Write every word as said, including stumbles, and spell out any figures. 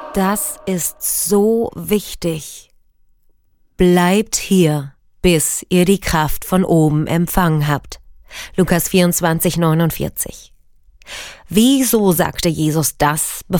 Das ist so wichtig. Bleibt hier, bis ihr die Kraft von oben empfangen habt. Lukas vierundzwanzig, neunundvierzig. Wieso sagte Jesus das,